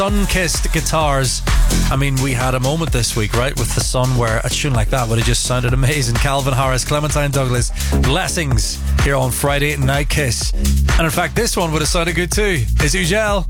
sun-kissed guitars. I mean, we had a moment this week, right, with the sun where a tune like that would have just sounded amazing. Calvin Harris, Clementine Douglas, Blessings here on Friday Night Kiss. And in fact, this one would have sounded good too. It's Ugel.